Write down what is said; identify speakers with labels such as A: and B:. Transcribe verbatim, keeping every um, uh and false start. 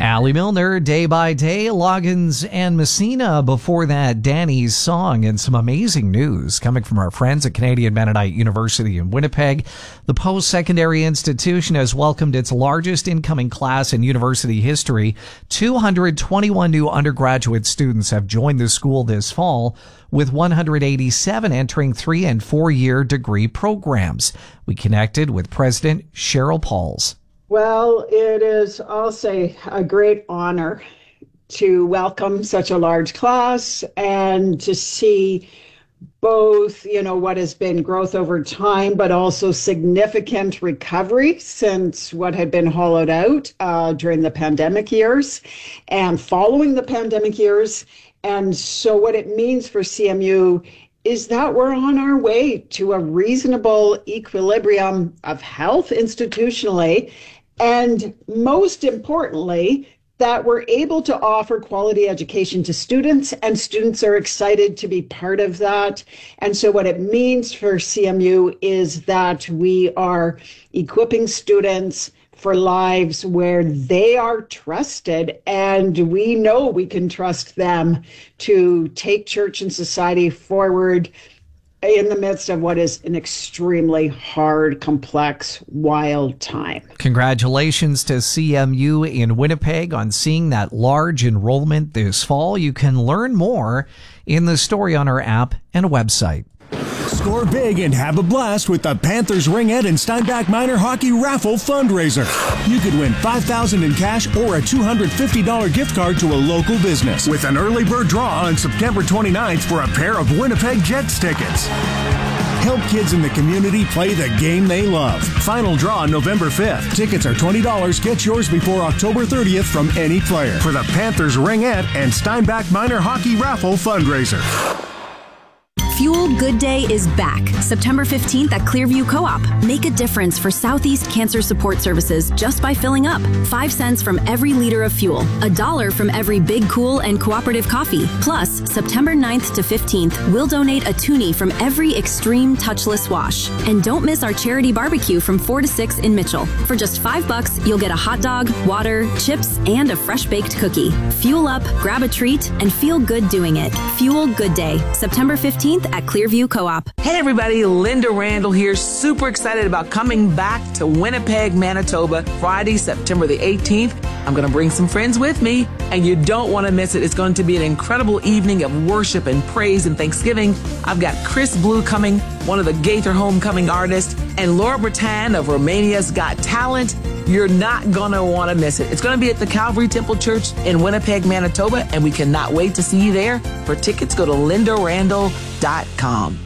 A: Allie Milner, Day by Day, Loggins and Messina. Before that, Danny's Song, and some amazing news coming from our friends at Canadian Mennonite University in Winnipeg. The post-secondary institution has welcomed its largest incoming class in university history. two hundred twenty-one new undergraduate students have joined the school this fall, with one hundred eighty-seven entering three and four-year degree programs. We connected with President Cheryl Pauls.
B: Well, it is, I'll say, a great honor to welcome such a large class and to see both, you know, what has been growth over time, but also significant recovery since what had been hollowed out uh, during the pandemic years and following the pandemic years. And so what it means for C M U is that we're on our way to a reasonable equilibrium of health institutionally, and most importantly, that we're able to offer quality education to students, and students are excited to be part of that. And so what it means for C M U is that we are equipping students for lives where they are trusted, and we know we can trust them to take church and society forward in the midst of what is an extremely hard, complex, wild time.
A: Congratulations to C M U in Winnipeg on seeing that large enrollment this fall. You can learn more in the story on our app and website.
C: Score big and have a blast with the Panthers Ringette and Steinbach Minor Hockey Raffle Fundraiser. You could win five thousand dollars in cash or a two hundred fifty dollars gift card to a local business with an early bird draw on September twenty-ninth for a pair of Winnipeg Jets tickets. Help kids in the community play the game they love. Final draw November fifth. Tickets are twenty dollars. Get yours before October thirtieth from any player for the Panthers Ringette and Steinbach Minor Hockey Raffle Fundraiser.
D: Fuel Good Day is back September fifteenth at Clearview Co-op. Make a difference for Southeast Cancer Support Services just by filling up. Five cents from every liter of fuel. A dollar from every Big Cool and Cooperative coffee. Plus, September ninth to fifteenth, we'll donate a toonie from every Extreme Touchless wash. And don't miss our charity barbecue from four to six in Mitchell. For just five bucks, you'll get a hot dog, water, chips, and a fresh baked cookie. Fuel up, grab a treat, and feel good doing it. Fuel Good Day, September fifteenth at Clearview Co-op.
E: Hey everybody, Linda Randall here. Super excited about coming back to Winnipeg, Manitoba, Friday, September the eighteenth. I'm going to bring some friends with me, and you don't want to miss it. It's going to be an incredible evening of worship and praise and thanksgiving. I've got Chris Blue coming, one of the Gaither Homecoming artists, and Laura Bretan of Romania's Got Talent. You're not going to want to miss it. It's going to be at the Calvary Temple Church in Winnipeg, Manitoba, and we cannot wait to see you there. For tickets, go to linda randall dot com.